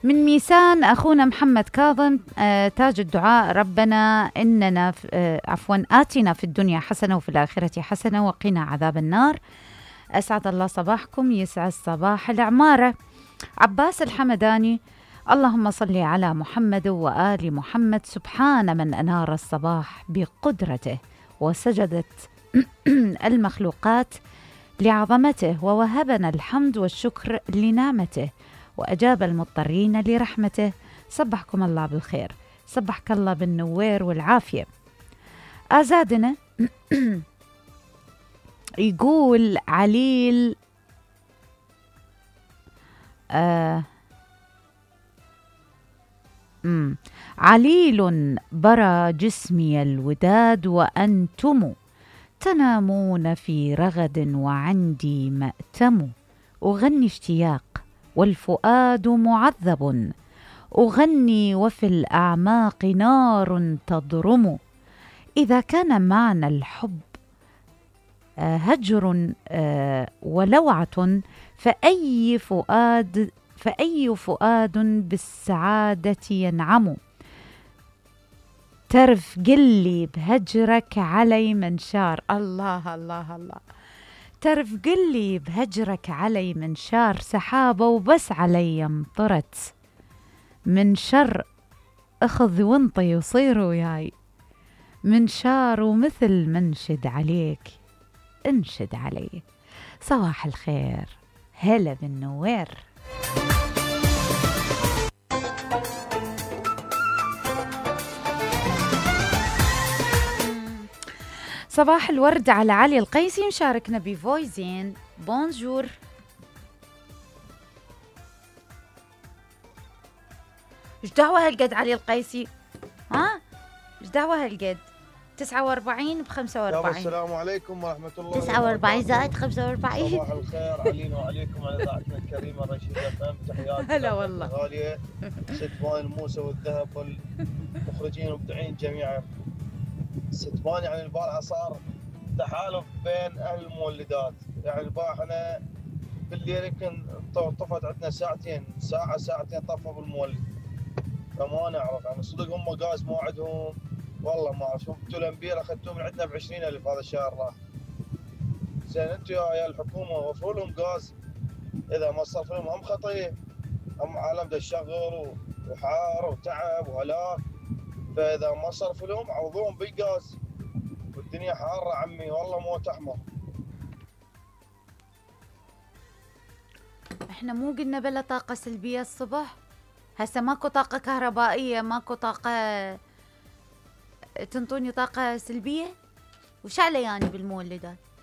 من ميسان أخونا محمد كاظم، تاج الدعاء ربنا إننا آتنا في الدنيا حسنة وفي الآخرة حسنة وقنا عذاب النار. أسعد الله صباحكم، يسعد صباح العمارة. عباس الحمداني، اللهم صل على محمد وآل محمد. سبحان من أنار الصباح بقدرته وسجدت المخلوقات لعظمته، ووهبنا الحمد والشكر لنعمته، وأجاب المضطرين لرحمته. صبحكم الله بالخير، صبحك الله بالنوير والعافية. أزادنا يقول عليل عليل برى جسمي الوداد وأنتم تنامون في رغد وعندي مأتم. أغني اشتياق والفؤاد معذب، أغني وفي الأعماق نار تضرم. إذا كان معنى الحب هجر ولوعة، فأي فؤاد بالسعادة ينعم. ترف قلي بهجرك علي منشار، الله الله الله. ترف قلي بهجرك علي منشار، سحابة وبس علي امطرت. من شر اخذ وانطي وصير وياي، منشار ومثل منشد عليك انشد علي. صباح الخير، هلا بالنوير. صباح الورد على علي القيسي مشاركنا بفويزين. بونجور. ايش دعوة هالقد علي القيسي؟ ها؟ ايش دعوة هالقد؟ 49 ب 45. السلام عليكم ورحمة الله. 49 زائد 45. صباح الخير علينا وعليكم على إذاعتنا الكريمة رشيدة FM. تحياتي هلا والله. الغالية ست بان الموسى والذهب والمخرجين والمبدعين جميعا. ست بان يعني البارحة صار تحالف بين أهل المولدات، يعني البارحة أنا بالليل يمكن طفت عندنا ساعتين طفوا بالمولد، فما نعرف يعني صدق هم غاز موعدهم والله ما اعرف. انتم الانبياء اخذتوه من عندنا ب 20,000 هذا الشهر راح. زين انتم يا الحكومه وفروا لهم غاز، اذا ما صرفوا لهم هم خطيه، هم عالم ده الشغل وحار وتعب وهلاك، فاذا ما صرفوا لهم عوضوهم بالغاز. والدنيا حاره عمي والله موت احمر. احنا مو قلنا بلا طاقه سلبيه الصبح؟ هسه ماكو طاقه كهربائيه، ماكو طاقه تنطوني طاقة سلبية؟ وش علي يعني بالمولدات؟